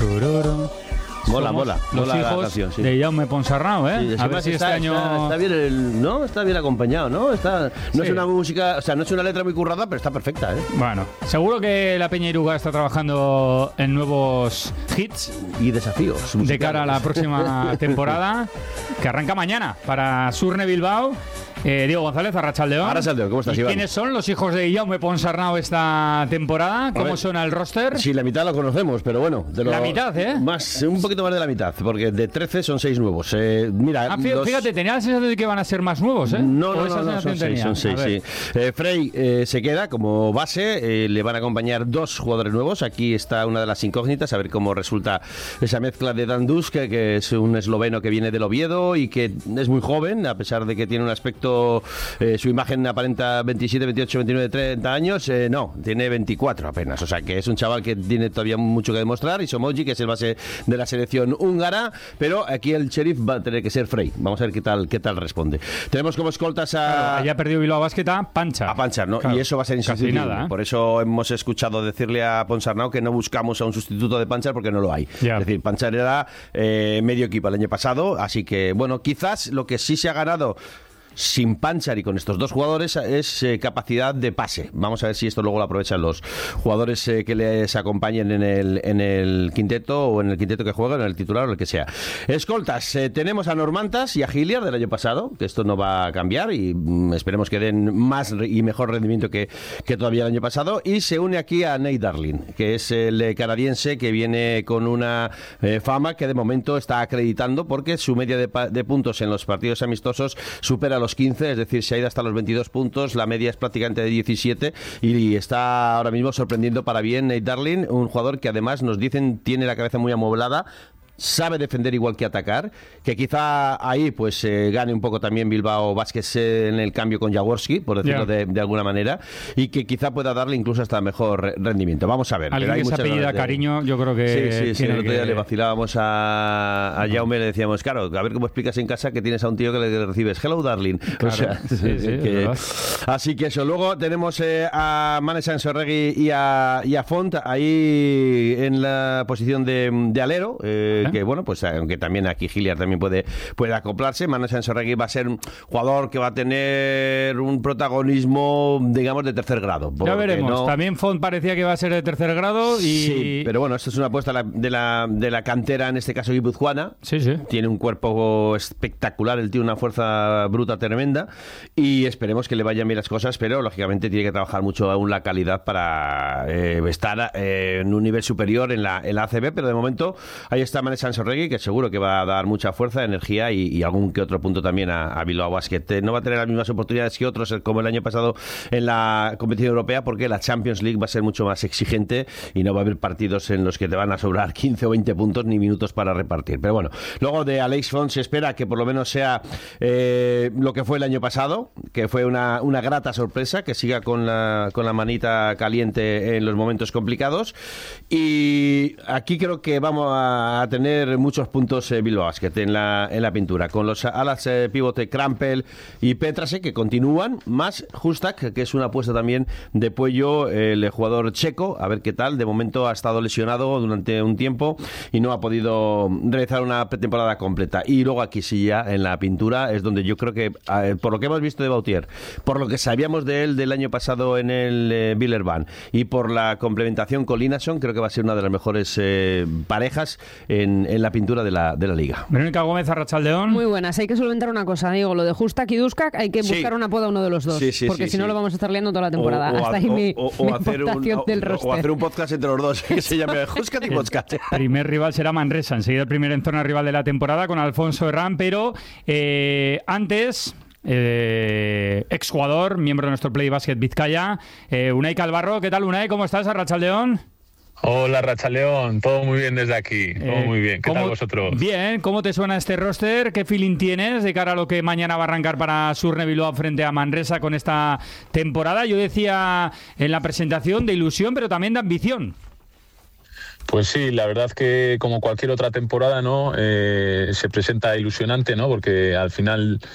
Mola los la hijos canción, sí. de Jaume Ponsarnau, ¿eh? Sí, a ver si este año... Está bien, ¿no? Está bien acompañado, ¿no? No es una música, o sea, no es una letra muy currada, pero está perfecta, ¿eh? Bueno, seguro que la Peña Iruga está trabajando en nuevos hits y desafíos musicales de cara a la próxima temporada, que arranca mañana para Surne Bilbao. Diego González, Arratsaldeón. Arratsaldeón, ¿cómo estás, ¿Y Iván? quiénes son los hijos de Jaume Ponsarnau esta temporada? ¿Cómo suena el roster? Sí, la mitad lo conocemos, pero bueno. La mitad, ¿eh? Un poquito más de la mitad, porque de 13 son 6 nuevos. Mira, fíjate, tenía la sensación de que van a ser más nuevos, ¿eh? No, son 6, sí. Frey se queda como base, le van a acompañar 2 jugadores nuevos. Aquí está una de las incógnitas, a ver cómo resulta esa mezcla de Dan Dusk, que es un esloveno que viene del Oviedo y que es muy joven, a pesar de que tiene un aspecto, su imagen aparenta 27, 28, 29, 30 años, no, tiene 24 apenas, o sea que es un chaval que tiene todavía mucho que demostrar. Y Somoji, que es el base de la selección húngara, pero aquí el sheriff va a tener que ser Frey. Vamos a ver qué tal responde. Tenemos como escoltas ya ha perdido Bilbao Basket a Panchar. A Panchar, ¿no? Claro, y eso va a ser insustituible. Nada, ¿eh? Por eso hemos escuchado decirle a Ponsarnau que no buscamos a un sustituto de Panchar porque no lo hay. Ya. Es decir, Panchar era medio equipo el año pasado, así que, bueno, quizás lo que sí se ha ganado sin Panchar y con estos 2 jugadores es capacidad de pase. Vamos a ver si esto luego lo aprovechan los jugadores que les acompañen en el quinteto, o en el quinteto que juegan, en el titular o el que sea. Escoltas, tenemos a Normantas y a Hilliard del año pasado, que esto no va a cambiar y esperemos que den más y mejor rendimiento que todavía el año pasado. Y se une aquí a Nate Darling, que es el canadiense que viene con una fama que de momento está acreditando, porque su media de puntos en los partidos amistosos supera los 15, es decir, se ha ido hasta los 22 puntos, la media es prácticamente de 17 y está ahora mismo sorprendiendo para bien Nate Darling, un jugador que además nos dicen tiene la cabeza muy amoblada, sabe defender igual que atacar, que quizá ahí pues gane un poco también Bilbao Vázquez en el cambio con Jaworski, por decirlo de alguna manera, y que quizá pueda darle incluso hasta mejor rendimiento. Vamos a ver. Alguien que se apellida Cariño, yo creo que... Sí, el otro día le vacilábamos a Jaume, le decíamos, claro, a ver cómo explicas en casa que tienes a un tío que le recibes hello darling. Claro, o sea, así que eso. Luego tenemos a Mane Sansorregui y a Font ahí en la posición de alero, que bueno, pues aunque también aquí Hilliard también puede acoplarse. Mane Sansorregui va a ser un jugador que va a tener un protagonismo, digamos, de tercer grado. Ya veremos. También Font parecía que va a ser de tercer grado y... Sí, pero bueno, esto es una apuesta de la cantera, en este caso guipuzcoana. Sí. Tiene un cuerpo espectacular, el tío, una fuerza bruta tremenda, y esperemos que le vayan bien las cosas, pero lógicamente tiene que trabajar mucho aún la calidad para estar en un nivel superior en la ACB, pero de momento ahí está Mane Sansorregui, que seguro que va a dar mucha fuerza, energía y algún que otro punto también a Bilbao Basket. No va a tener las mismas oportunidades que otros, como el año pasado en la competición europea, porque la Champions League va a ser mucho más exigente y no va a haber partidos en los que te van a sobrar 15 o 20 puntos ni minutos para repartir. Pero bueno, luego de Alex Font se espera que por lo menos sea lo que fue el año pasado, que fue una grata sorpresa, que siga con la manita caliente en los momentos complicados. Y aquí creo que vamos a tener muchos puntos Bilbao Basket en la pintura, con los alas pivote Krampel y Petrasek, que continúan, más Hustak, que es una apuesta también de Puello, el jugador checo, a ver qué tal. De momento ha estado lesionado durante un tiempo y no ha podido realizar una pretemporada completa. Y luego aquí sí, ya en la pintura es donde yo creo que, por lo que hemos visto de Bautier, por lo que sabíamos de él del año pasado en el Villerban y por la complementación con Linason, creo que va a ser una de las mejores parejas en la pintura de la Liga. Verónica Gómez, Arratsaldeón. Muy buenas. Hay que solventar una cosa, digo, lo de Hustak y Duskak, hay que buscar una apoda a uno de los dos, porque si no lo vamos a estar liando toda la temporada. Hasta ahí mi aportación del roster. O hacer un podcast entre los dos que se llame Huskat y Podcast. Primer rival será Manresa, enseguida el primer en zona rival de la temporada con Alfonso Herrán, pero antes... exjugador, miembro de nuestro Play Basket Vizcaya, Unai Calvarro. ¿Qué tal, Unai? ¿Cómo estás? Arratsaldeón. Hola, Arratsaldeón, todo muy bien desde aquí, todo muy bien. ¿Qué tal vosotros? Bien, ¿cómo te suena este roster? ¿Qué feeling tienes de cara a lo que mañana va a arrancar para Surne Bilbao frente a Manresa con esta temporada? Yo decía en la presentación de ilusión, pero también de ambición. Pues sí, la verdad que como cualquier otra temporada, ¿no? Se presenta ilusionante, ¿no? Porque al final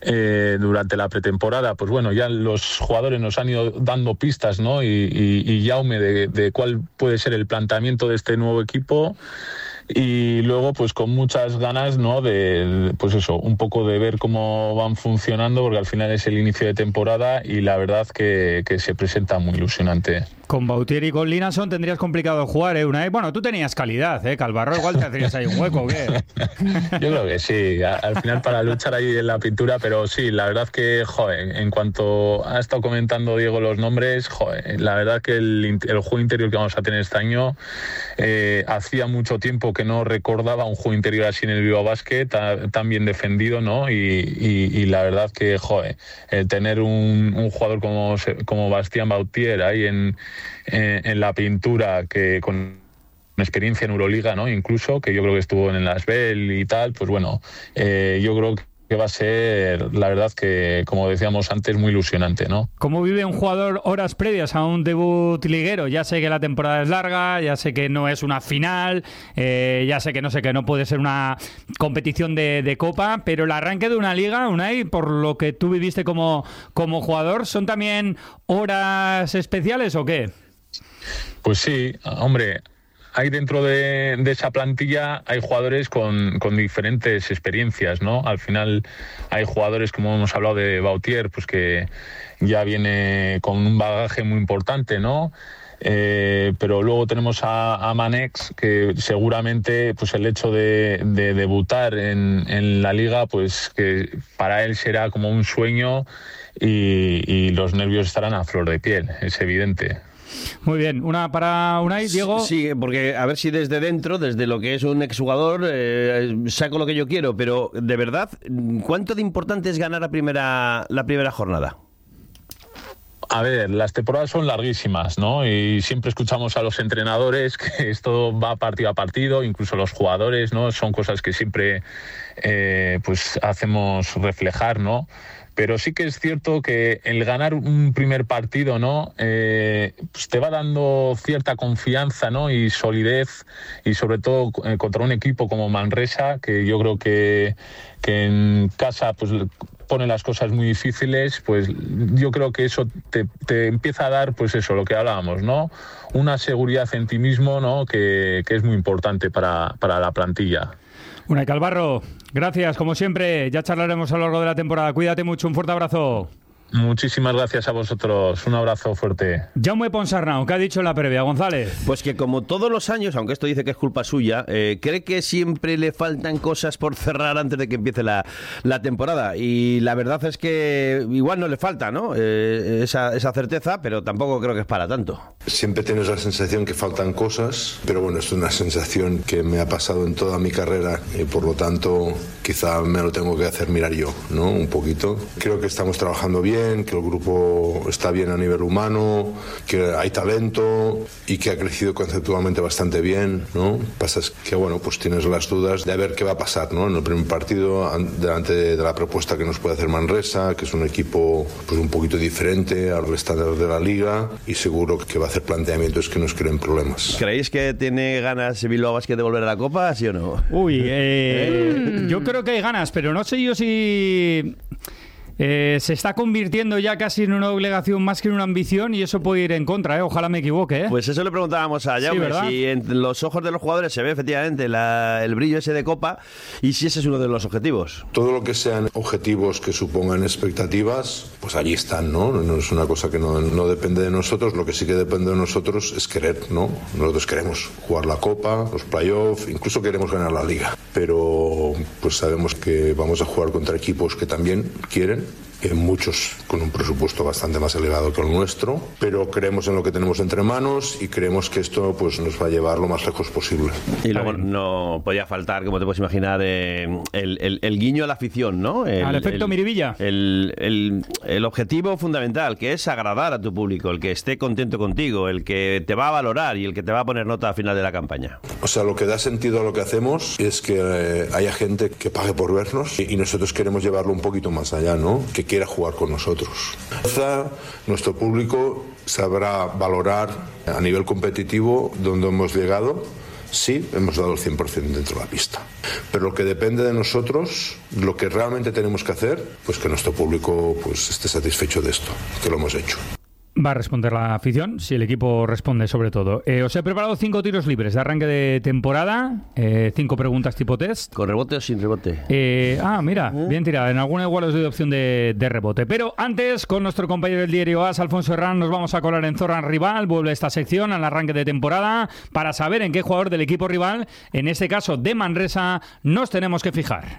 durante la pretemporada, pues bueno, ya los jugadores nos han ido dando pistas, ¿no? Y Jaume de cuál puede ser el planteamiento de este nuevo equipo. Y luego pues con muchas ganas, ¿no? De pues eso, un poco de ver cómo van funcionando, porque al final es el inicio de temporada y la verdad que se presenta muy ilusionante. Con Bautier y con Linason tendrías complicado jugar, Unai. Bueno, tú tenías calidad, Calvarro igual te hacías ahí un hueco, ¿qué? Yo creo que sí, al final para luchar ahí en la pintura, pero sí, la verdad que, joder, en cuanto ha estado comentando Diego los nombres, joder, la verdad que el juego interior que vamos a tener este año, hacía mucho tiempo que no recordaba un juego interior así en el Bilbao Basket, tan bien defendido, ¿no? Y la verdad que, joder, el tener un jugador como Bastien Bautier ahí en la pintura, que con experiencia en Euroliga, ¿no? Incluso, que yo creo que estuvo en el Asbel y tal, pues bueno, yo creo que va a ser, la verdad que, como decíamos antes, muy ilusionante, ¿no? ¿Cómo vive un jugador horas previas a un debut liguero? Ya sé que la temporada es larga, ya sé que no es una final, ya sé que no puede ser una competición de Copa, pero el arranque de una liga, Unai, por lo que tú viviste como jugador, ¿son también horas especiales o qué? Pues sí, hombre. Hay dentro de esa plantilla, hay jugadores con diferentes experiencias, ¿no? Al final hay jugadores, como hemos hablado de Bautier, pues que ya viene con un bagaje muy importante, ¿no? Pero luego tenemos a Manex, que seguramente pues el hecho de debutar en la liga, pues que para él será como un sueño y los nervios estarán a flor de piel, es evidente. Muy bien, una para Unai, Diego. Sí, porque a ver si desde dentro, desde lo que es un exjugador, saco lo que yo quiero, pero de verdad, ¿cuánto de importante es ganar la primera jornada? A ver, las temporadas son larguísimas, ¿no? Y siempre escuchamos a los entrenadores que esto va partido a partido, incluso los jugadores, ¿no? Son cosas que siempre pues hacemos reflejar, ¿no? Pero sí que es cierto que el ganar un primer partido, ¿no? Pues te va dando cierta confianza, ¿no? Y solidez, y sobre todo contra un equipo como Manresa, que yo creo que en casa pues pone las cosas muy difíciles, pues yo creo que eso te empieza a dar, pues eso, lo que hablábamos, ¿no? Una seguridad en ti mismo, ¿no? Que es muy importante para la plantilla. Unai Calvarro, gracias, como siempre. Ya charlaremos a lo largo de la temporada. Cuídate mucho, un fuerte abrazo. Muchísimas gracias a vosotros. Un abrazo fuerte. Jaume Ponsarnau, ¿qué ha dicho en la previa, González? Pues que como todos los años, aunque esto dice que es culpa suya, cree que siempre le faltan cosas por cerrar antes de que empiece la temporada. Y la verdad es que igual no le falta, ¿no? Esa certeza, pero tampoco creo que es para tanto. Siempre tienes la sensación que faltan cosas, pero bueno, es una sensación que me ha pasado en toda mi carrera y por lo tanto quizá me lo tengo que hacer mirar yo, ¿no? Un poquito. Creo que estamos trabajando bien, que el grupo está bien a nivel humano, que hay talento y que ha crecido conceptualmente bastante bien, ¿no? Pasa es que, bueno, pues tienes las dudas de a ver qué va a pasar, ¿no? En el primer partido, delante de la propuesta que nos puede hacer Manresa, que es un equipo pues un poquito diferente al estándar de la liga y seguro que va a hacer planteamientos que nos creen problemas. ¿Creéis que tiene ganas Bilbao Basket de volver a la Copa, sí o no? Uy, yo creo que hay ganas, pero no sé yo si... se está convirtiendo ya casi en una obligación más que en una ambición y eso puede ir en contra, ojalá me equivoque. Pues eso le preguntábamos a Jaume, sí, si en los ojos de los jugadores se ve efectivamente el brillo ese de Copa y si ese es uno de los objetivos. Todo lo que sean objetivos que supongan expectativas, pues allí están, ¿no? No es una cosa que no depende de nosotros, lo que sí que depende de nosotros es querer, ¿no? Nosotros queremos jugar la Copa, los playoffs, incluso queremos ganar la Liga, pero pues sabemos que vamos a jugar contra equipos que también quieren, muchos con un presupuesto bastante más elevado que el nuestro, pero creemos en lo que tenemos entre manos y creemos que esto pues nos va a llevar lo más lejos posible. Y luego no podía faltar, como te puedes imaginar, el guiño a la afición, ¿no? Al efecto Miribilla. El objetivo fundamental, que es agradar a tu público, el que esté contento contigo, el que te va a valorar y el que te va a poner nota al final de la campaña. O sea, lo que da sentido a lo que hacemos es que haya gente que pague por vernos y nosotros queremos llevarlo un poquito más allá, ¿no? Que quiera jugar con nosotros. Nuestro público sabrá valorar a nivel competitivo dónde hemos llegado Sí, hemos dado el 100% dentro de la pista. Pero lo que depende de nosotros, lo que realmente tenemos que hacer, pues que nuestro público pues esté satisfecho de esto, que lo hemos hecho. Va a responder la afición, si el equipo responde sobre todo. Os he preparado 5 tiros libres de arranque de temporada, 5 preguntas tipo test. ¿Con rebote o sin rebote? Mira, bien tirada. En alguna igual os doy opción de rebote. Pero antes, con nuestro compañero del diario AS, Alfonso Herrán, nos vamos a colar en Zona Rival. Vuelve esta sección al arranque de temporada para saber en qué jugador del equipo rival, en este caso de Manresa, nos tenemos que fijar.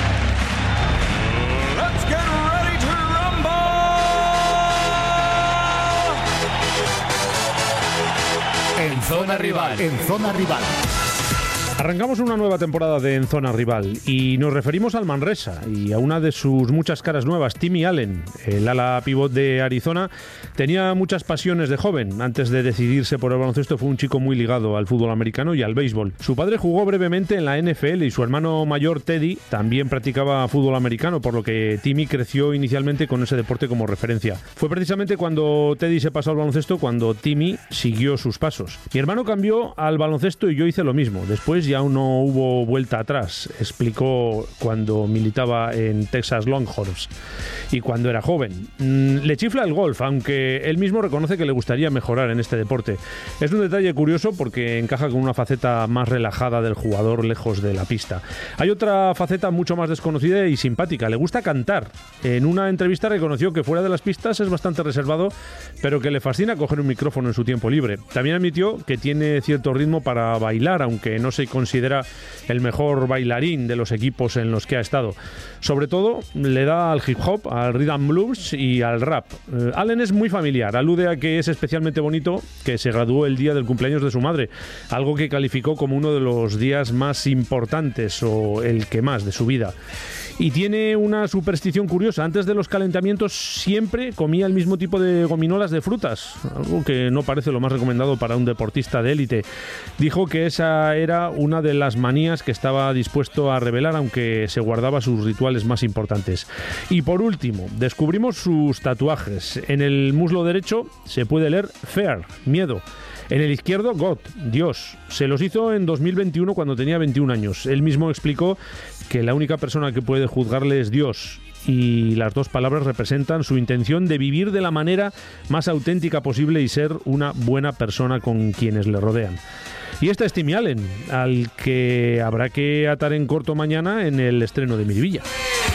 En Zona Rival. En Zona Rival. Arrancamos una nueva temporada de En Zona Rival y nos referimos al Manresa y a una de sus muchas caras nuevas, Timmy Allen. El ala pívot de Arizona tenía muchas pasiones de joven. Antes de decidirse por el baloncesto fue un chico muy ligado al fútbol americano y al béisbol. Su padre jugó brevemente en la NFL y su hermano mayor Teddy también practicaba fútbol americano, por lo que Timmy creció inicialmente con ese deporte como referencia. Fue precisamente cuando Teddy se pasó al baloncesto cuando Timmy siguió sus pasos. Mi hermano cambió al baloncesto y yo hice lo mismo. Después ya no hubo vuelta atrás, explicó cuando militaba en Texas Longhorns y cuando era joven. Le chifla el golf, aunque él mismo reconoce que le gustaría mejorar en este deporte. Es un detalle curioso porque encaja con una faceta más relajada del jugador lejos de la pista. Hay otra faceta mucho más desconocida y simpática, le gusta cantar. En una entrevista reconoció que fuera de las pistas es bastante reservado, pero que le fascina coger un micrófono en su tiempo libre. También admitió que tiene cierto ritmo para bailar, aunque no se considera el mejor bailarín de los equipos en los que ha estado. Sobre todo le da al hip hop, al rhythm and blues y al rap. Allen es muy familiar, alude a que es especialmente bonito que se graduó el día del cumpleaños de su madre, algo que calificó como uno de los días más importantes o el que más de su vida. Y tiene una superstición curiosa. Antes de los calentamientos siempre comía el mismo tipo de gominolas de frutas, algo que no parece lo más recomendado para un deportista de élite. Dijo que esa era una de las manías que estaba dispuesto a revelar, aunque se guardaba sus rituales más importantes. Y por último, descubrimos sus tatuajes. En el muslo derecho se puede leer Fear, miedo. En el izquierdo, God, Dios. Se los hizo en 2021 cuando tenía 21 años. Él mismo explicó que la única persona que puede juzgarle es Dios. Y las dos palabras representan su intención de vivir de la manera más auténtica posible y ser una buena persona con quienes le rodean. Y este es Timmy Allen, al que habrá que atar en corto mañana en el estreno de Miribilla.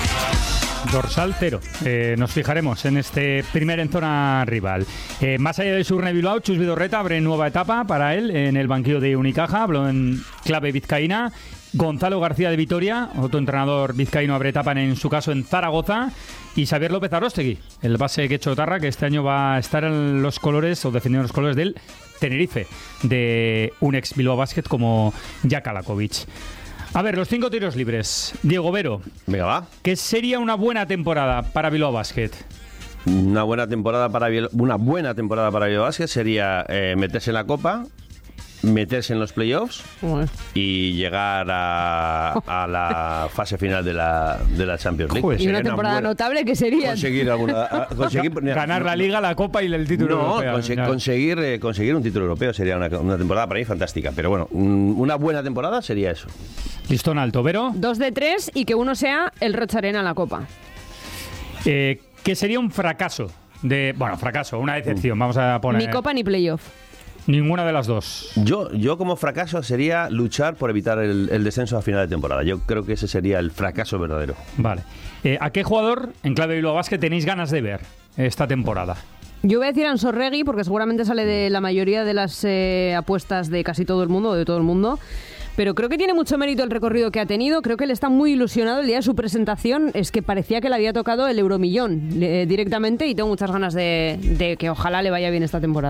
Dorsal 0. Nos fijaremos en este primer en Zona Rival. Más allá de Surne Bilbao, Chus Vidorreta abre nueva etapa para él en el banquillo de Unicaja. Habló en clave vizcaína. Gonzalo García de Vitoria, otro entrenador vizcaíno, abre etapa en su caso en Zaragoza. Y Xavier López Aróstegui, el base quechotarra, que este año va a estar en los colores o defendiendo los colores del Tenerife, de un ex Bilbao Basket como Jaka Lakovic. A ver, los 5 tiros libres. Diego Vero. Venga, va. ¿Qué sería una buena temporada para Bilbao Basket? Una buena temporada para Bilbao Basket sería meterse en la Copa, meterse en los playoffs y llegar a la fase final de la Champions League. Y una temporada notable que sería conseguir ganar la Liga, la Copa y el título europeo. Conseguir un título europeo sería una temporada para mí fantástica. Pero bueno, una buena temporada sería eso. Listón alto, Vero. 2 de 3 y que uno sea el Rocha Arena en la Copa. ¿Qué sería un fracaso? Fracaso, una decepción. Vamos a poner. Ni Copa ni playoff. Ninguna de las dos. Yo como fracaso sería luchar por evitar el descenso a final de temporada. Yo creo que ese sería el fracaso verdadero. Vale. ¿A qué jugador en clave Bilbao Basket tenéis ganas de ver esta temporada? Yo voy a decir a Ansor Regui porque seguramente sale de la mayoría de las apuestas de casi todo el mundo, de todo el mundo. Pero creo que tiene mucho mérito el recorrido que ha tenido. Creo que él está muy ilusionado. El día de su presentación es que parecía que le había tocado el Euromillón directamente y tengo muchas ganas de que ojalá le vaya bien esta temporada.